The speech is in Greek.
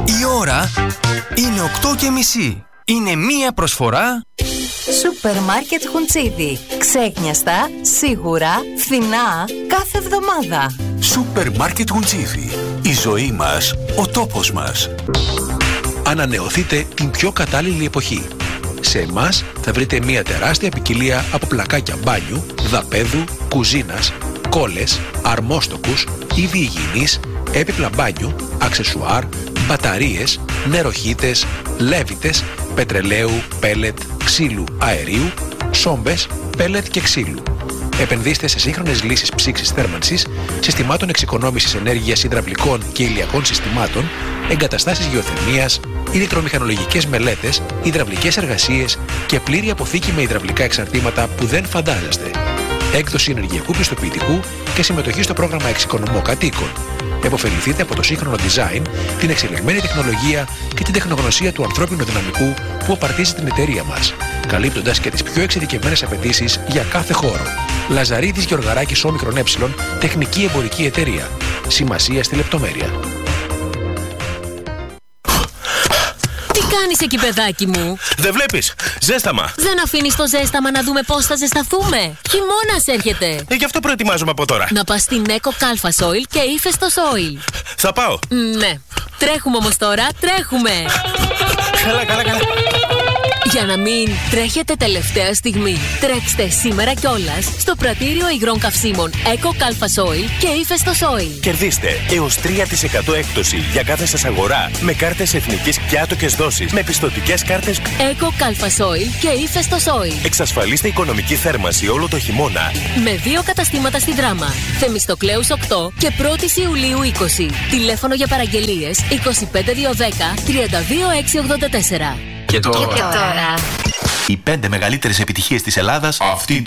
Η ώρα είναι 8:30. Είναι μία προσφορά Σούπερ μάρκετ Χουντσίδι. Ξέχνιαστα, σίγουρα, φθηνά, κάθε εβδομάδα. Σούπερ μάρκετ Χουντσίδι. Η ζωή μας, ο τόπος μας. Ανανεωθείτε την πιο κατάλληλη εποχή. Σε εμάς θα βρείτε μια τεράστια ποικιλία από πλακάκια μπάνιου, δαπέδου, κουζίνας, κόλλες, αρμόστοκους, είδη υγιεινής, έπιπλα μπάνιου, αξεσουάρ, μπαταρίες, νεροχύτες, λέβητες, πετρελαίου, πέλετ, ξύλου, αερίου, σόμπες, πέλετ και ξύλου. Επενδύστε σε σύγχρονες λύσεις ψήξης θέρμανσης, συστημάτων εξοικονόμησης ενέργειας υδραυλικών και ηλιακών συστημάτων, εγκαταστάσεις γεωθερμίας, ηλεκτρομηχανολογικές μελέτες, υδραυλικές εργασίες και πλήρη αποθήκη με υδραυλικά εξαρτήματα που δεν φαντάζεστε. Έκδοση ενεργειακού πιστοποιητικού και συμμετοχή στο πρόγραμμα Εξοικονομώ Κατοίκων. Εποφεληθείτε από το σύγχρονο design, την εξελιγμένη τεχνολογία και την τεχνογνωσία του ανθρώπινου δυναμικού που απαρτίζει την εταιρεία μας, καλύπτοντας και τις πιο εξειδικευμένες απαιτήσεις για κάθε χώρο. Λαζαρίδης Γεωργαράκης ΟΜΕ, τεχνική εμπορική εταιρεία. Σημασία στη λεπτομέρεια. Τι κάνεις εκεί, παιδάκι μου? Δεν βλέπεις, ζέσταμα. Δεν αφήνεις το ζέσταμα να δούμε πώς θα ζεσταθούμε? Χειμώνας έρχεται. Γι' αυτό προετοιμάζομαι από τώρα. Να πας στην Eco Calphas Oil και ύφεστος Oil. Θα πάω. Ναι. Τρέχουμε όμως τώρα, τρέχουμε. Καλά. Για να μην τρέχετε τελευταία στιγμή, τρέξτε σήμερα κιόλας στο πρατήριο υγρών καυσίμων Eco Calphas Oil και ύφεστος Oil. Κερδίστε έως 3% έκπτωση για κάθε σας αγορά με κάρτες εθνικής και άτοκες δόσεις με πιστωτικές κάρτες Eco Calphas Oil και ύφεστος Oil. Εξασφαλίστε οικονομική θέρμανση όλο το χειμώνα. Με 2 καταστήματα στη Δράμα, Θεμιστοκλέους 8 και 1η Ιουλίου 20. Τηλέφωνο για παραγγελίες 25210 32684. Και τώρα, οι 5 μεγαλύτερες επιτυχίες της Ελλάδας αυτή